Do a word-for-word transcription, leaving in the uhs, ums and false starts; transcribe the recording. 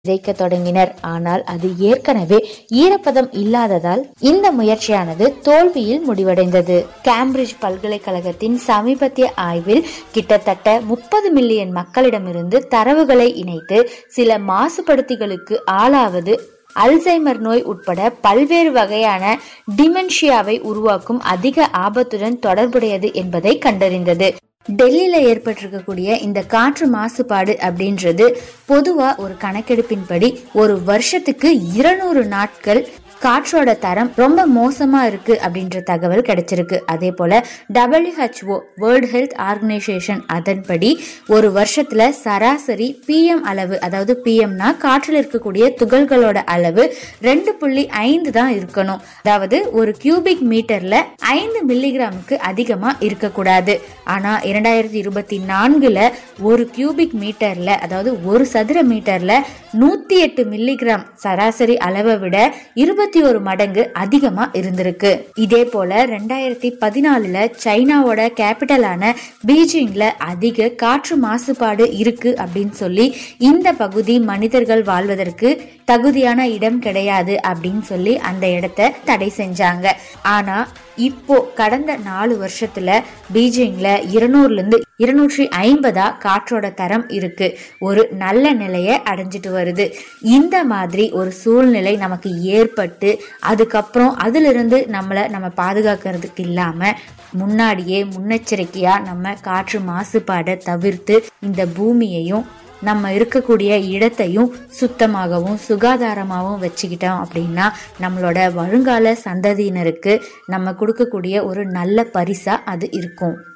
விதைக்க தொடங்கினர். ஆனால் அது ஏற்கனவே ஈரப்பதம் இல்லாததால் இந்த முயற்சியானது தோல்வியில் முடிவடைந்தது. கேம்பிரிட்ஜ் பல்கலைக்கழகத்தின் சமீபத்திய ஆய்வில் கிட்டத்தட்ட முப்பது மில்லியன் மக்களிடமிருந்து தரவுகளை இணைத்து சில மாசுபடுத்திகளுக்கு ஆளாவது அல்சைமர் நோய் உட்பட பல்வேறு வகையான டிமென்ஷியாவை உருவாக்கும் அதிக ஆபத்துடன் தொடர்புடையது என்பதை கண்டறிந்தது. டெல்லியில ஏற்பட்டிருக்கக்கூடிய இந்த காற்று மாசுபாடு அப்படின்றது பொதுவா ஒரு கணக்கெடுப்பின்படி ஒரு வருஷத்துக்கு இருநூறு நாட்கள் காற்றோட தரம் ரொம்ப மோசமா இருக்கு அப்படின்ற தகவல் கிடைச்சிருக்கு. அதே போல டபிள்யூஹெச்ஓ வேர்ல்ட் ஹெல்த் ஆர்கனைசேஷன் அதன்படி ஒரு வருஷத்துல சராசரி பிஎம் அளவு, அதாவது பிஎம்னா காற்றில் இருக்கக்கூடிய துகள்களோட அளவு ரெண்டு புள்ளி ஐந்து தான் இருக்கணும். அதாவது ஒரு கியூபிக் மீட்டர்ல ஐந்து மில்லிகிராமுக்கு அதிகமா இருக்கக்கூடாது. ஆனா இரண்டாயிரத்தி இருபத்தி நான்குல ஒரு கியூபிக் மீட்டர்ல, அதாவது ஒரு சதுர மீட்டர்ல நூத்தி எட்டு மில்லிகிராம் சராசரி அளவை விட இருபத்தி ஒரு மடங்கு அதிகமா இருந்திருக்கு. இதே போல ரெண்டாயிரத்தி பதினாலுல சைனாவோட கேபிட்டலான பீஜிங்ல அதிக காற்று மாசுபாடு இருக்கு அப்படின்னு சொல்லி இந்த பகுதி மனிதர்கள் வாழ்வதற்கு தகுதியான இடம் கிடையாது அப்படின்னு சொல்லி அந்த இடத்த தடை செஞ்சாங்க. ஆனா இப்போ கடந்த நாலு வருஷத்துல பீஜிங்ல இருநூறுல இருந்து இருநூற்றி ஐம்பதா காற்றோட தரம் இருக்கு. ஒரு நல்ல நிலையை அடைஞ்சிட்டு வருது. இந்த மாதிரி ஒரு சூழ்நிலை நமக்கு ஏற்பட்டு அதுக்கப்புறம் அதுல இருந்து நம்மளை நம்ம பாதுகாக்கிறதுக்கு இல்லாம முன்னாடியே முன்னெச்சரிக்கையா நம்ம காற்று மாசுபாடை தவிர்த்து இந்த பூமியையும் நம்ம இருக்கக்கூடிய இடத்தையும் சுத்தமாகவும் சுகாதாரமாகவும் வச்சுக்கிட்டோம் அப்படின்னா நம்மளோட வருங்கால சந்ததியினருக்கு நம்ம கொடுக்கக்கூடிய ஒரு நல்ல பரிசா அது இருக்கும்.